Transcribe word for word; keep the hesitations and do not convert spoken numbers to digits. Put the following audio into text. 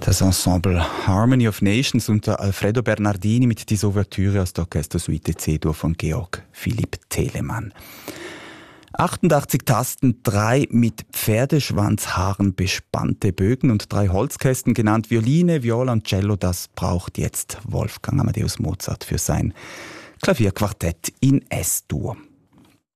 Das Ensemble Harmony of Nations unter Alfredo Bernardini mit dieser Ouvertüre aus der Orchestersuite C-Dur von Georg Philipp Telemann. achtundachtzig Tasten, drei mit Pferdeschwanzhaaren bespannte Bögen und drei Holzkästen, genannt Violine, Viola und Cello, das braucht jetzt Wolfgang Amadeus Mozart für sein Klavierquartett in S-Dur.